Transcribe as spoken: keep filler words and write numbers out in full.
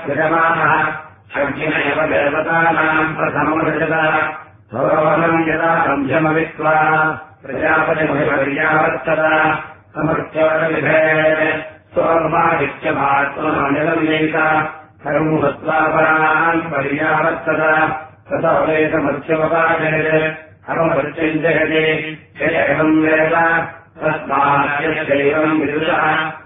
सृजमानः अग्निः एव देवतानाम् प्रथममृजत सौरवनम् यदा संध्यमवित्वा प्रजापतिमभिपर्यावर्तत समर्थ्योरविधेः सोमादित्यमात्मनिर्णीत सर्वम् हत्वा परान् पर्यावर्तत ततो वेदमर्थ्यमपादयत् अवमृत्युञ्जयति य एवम् वेद तस्मात् यश्चैवम् विदुषः